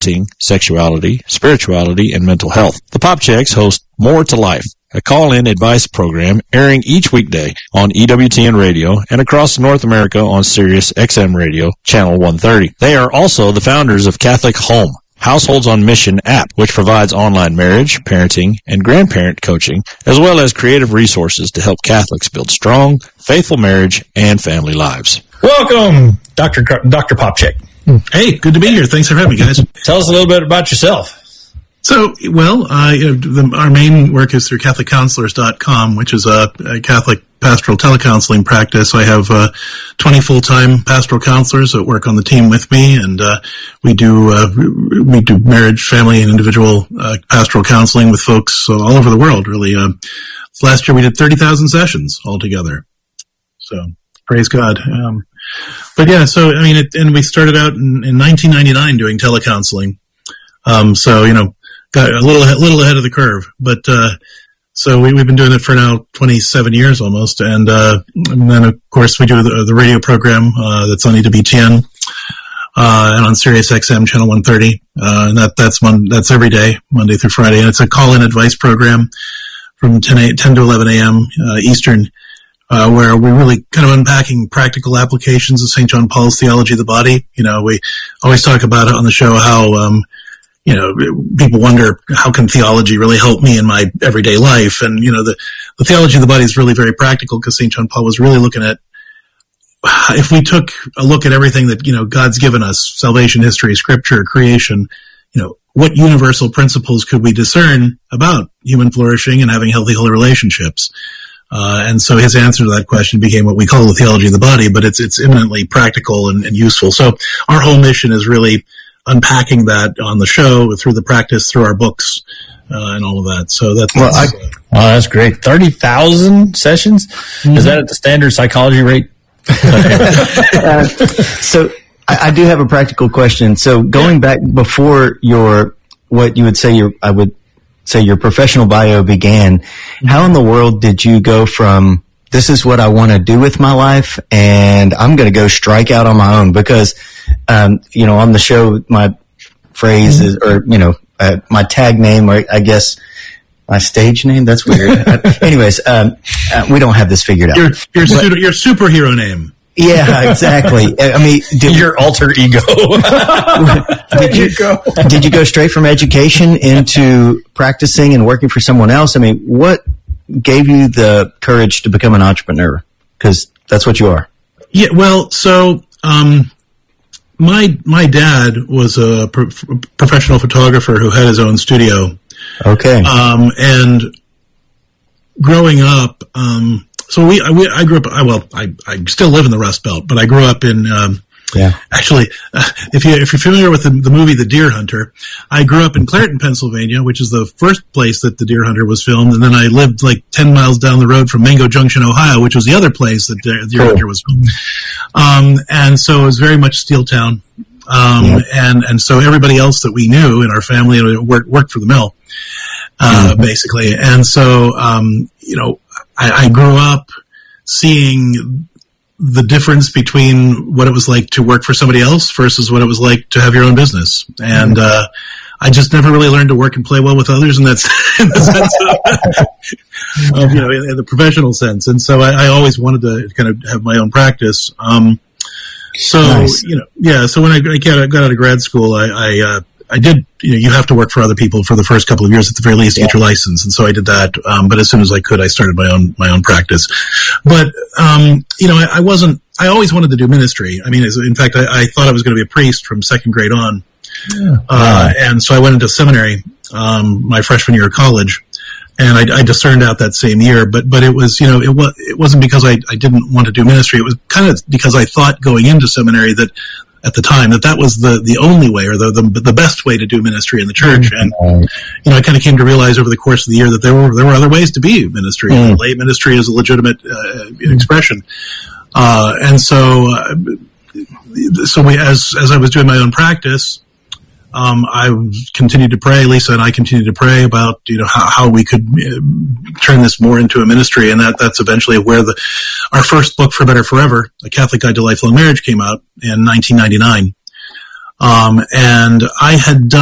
parenting, sexuality, spirituality, and mental health. The Pop Checks host More to Life, a call-in advice program airing each weekday on EWTN Radio and across North America on Sirius XM Radio, Channel 130. They are also the founders of Catholic Home, Households on Mission app, which provides online marriage, parenting, and grandparent coaching, as well as creative resources to help Catholics build strong, faithful marriage and family lives. Welcome, Dr. Popchick. Hey, good to be here. Thanks for having me, guys. Tell us a little bit about yourself. So, our main work is through CatholicCounselors.com, which is a Catholic pastoral telecounseling practice. I have 20 full-time pastoral counselors that work on the team with me, and we do marriage, family, and individual pastoral counseling with folks all over the world, really. Last year we did 30,000 sessions altogether. So, praise God. But yeah, so, and we started out in 1999 doing telecounseling. Got a little ahead of the curve, but so we've been doing it for now 27 years almost, and then of course we do the radio program that's on EWTN and on Sirius XM channel 130, and that's every day, Monday through Friday, and it's a call-in advice program from 10 to 11 a.m. Eastern, where we're really kind of unpacking practical applications of St. John Paul's theology of the body. We always talk about it on the show how people wonder, how can theology really help me in my everyday life? And, the theology of the body is really very practical, because St. John Paul was really looking at, if we took a look at everything that, God's given us, salvation, history, scripture, creation, what universal principles could we discern about human flourishing and having healthy, holy relationships? And so his answer to that question became what we call the theology of the body, but it's eminently practical and useful. So our whole mission is really unpacking that on the show, through the practice, through our books, and all of that. So that's great. 30,000 sessions? Mm-hmm. Is that at the standard psychology rate? So I do have a practical question. So going back before your professional bio began, how in the world did you go from, this is what I want to do with my life, and I'm going to go strike out on my own? Because, on the show, my phrase is, my tag name, or I guess my stage name, that's weird. Anyways, we don't have this figured out. Your superhero name. Yeah, exactly. Your alter ego. Did you go straight from education into practicing and working for someone else? What gave you the courage to become an entrepreneur? Because that's what you are. Yeah, well, so my dad was a professional photographer who had his own studio. Okay. And growing up, so I grew up. I still live in the Rust Belt, but I grew up in. Actually, if you're familiar with the movie The Deer Hunter, I grew up in Clairton, Pennsylvania, which is the first place that The Deer Hunter was filmed, and then I lived like 10 miles down the road from Mango Junction, Ohio, which was the other place that The Deer Hunter was filmed. And so it was very much steel town. And so everybody else that we knew in our family worked for the mill, basically. And so, I grew up seeing the difference between what it was like to work for somebody else versus what it was like to have your own business. And I just never really learned to work and play well with others, and that's in the sense of in the professional sense. And so I always wanted to kind of have my own practice. Nice. So when I got out of grad school, I did, you have to work for other people for the first couple of years at the very least to get your license. And so I did that. But as soon as I could, I started my own practice. But, I always wanted to do ministry. In fact, I thought I was going to be a priest from second grade on. And so I went into seminary, my freshman year of college. And I discerned out that same year, but it was, it wasn't because I didn't want to do ministry. It was kind of because I thought going into seminary that at the time that was the only way, or the best way to do ministry in the church. And, I kind of came to realize over the course of the year that there were other ways to be ministry. Lay ministry is a legitimate, expression. And so as I was doing my own practice, I continued to pray. Lisa and I continued to pray about, how we could turn this more into a ministry. And that's eventually where our first book, For Better Forever, A Catholic Guide to Lifelong Marriage, came out in 1999. And I had done